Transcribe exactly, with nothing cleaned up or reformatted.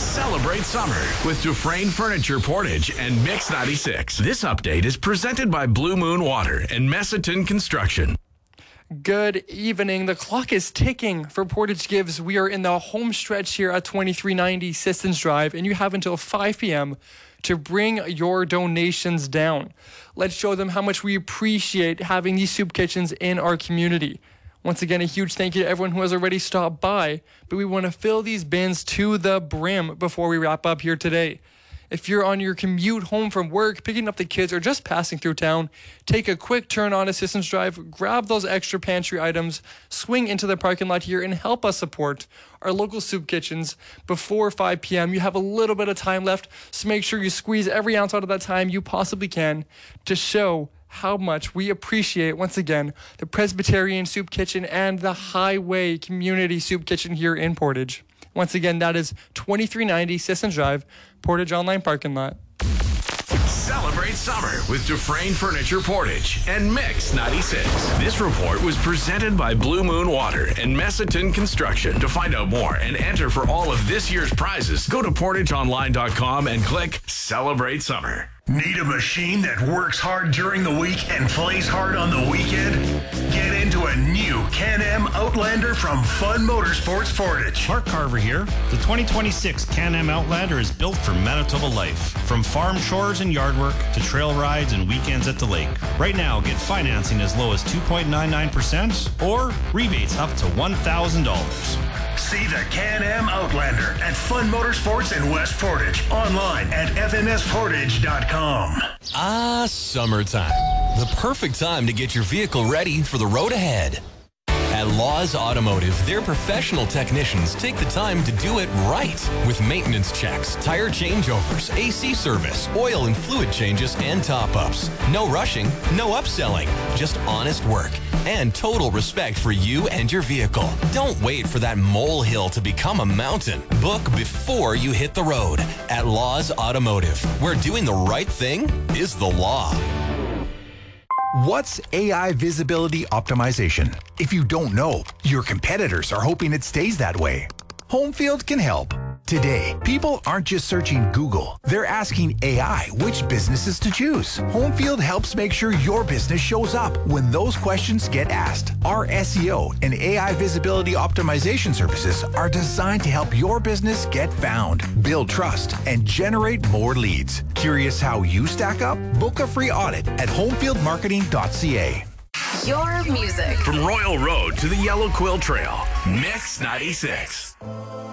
Celebrate summer with Dufresne Furniture Portage and Mix ninety-six. This update is presented by Blue Moon Water and Messiton Construction. Good evening. The clock is ticking for Portage Gives. We are in the home stretch here at twenty-three ninety Sissons Drive, and you have until five p.m. to bring your donations down. Let's show them how much we appreciate having these soup kitchens in our community. Once again, a huge thank you to everyone who has already stopped by, but we want to fill these bins to the brim before we wrap up here today. If you're on your commute home from work, picking up the kids, or just passing through town, take a quick turn on Assistance Drive, grab those extra pantry items, swing into the parking lot here, and help us support our local soup kitchens before five p.m. You have a little bit of time left, so make sure you squeeze every ounce out of that time you possibly can to show how much we appreciate, once again, the Presbyterian Soup Kitchen and the Highway Community Soup Kitchen here in Portage. Once again, that is twenty-three ninety Sissons Drive, Portage Online Parking Lot. Celebrate summer with Dufresne Furniture Portage and Mix ninety-six. This report was presented by Blue Moon Water and Messiton Construction. To find out more and enter for all of this year's prizes, go to portage online dot com and click Celebrate Summer. Need a machine that works hard during the week and plays hard on the weekend? Get into a new Can-Am Outlander from Fun Motorsports Portage. Mark Carver here. The twenty twenty-six Can-Am Outlander is built for Manitoba life. From farm chores and yard work to trail rides and weekends at the lake. Right now, get financing as low as two point nine nine percent or rebates up to one thousand dollars. See the Can-Am Outlander at Fun Motorsports in West Portage. Online at f m s portage dot com. Ah, summertime. The perfect time to get your vehicle ready for the road ahead. At Laws Automotive, their professional technicians take the time to do it right with maintenance checks, tire changeovers, A C service, oil and fluid changes, and top-ups. No rushing, no upselling, just honest work and total respect for you and your vehicle. Don't wait for that molehill to become a mountain. Book before you hit the road at Laws Automotive, where doing the right thing is the law. What's A I visibility optimization? If you don't know, your competitors are hoping it stays that way. Homefield can help. Today, people aren't just searching Google. They're asking A I which businesses to choose. Homefield helps make sure your business shows up when those questions get asked. Our S E O and A I visibility optimization services are designed to help your business get found, build trust, and generate more leads. Curious how you stack up? Book a free audit at homefield marketing dot c a. Your music. From Royal Road to the Yellow Quill Trail, Mix ninety-six.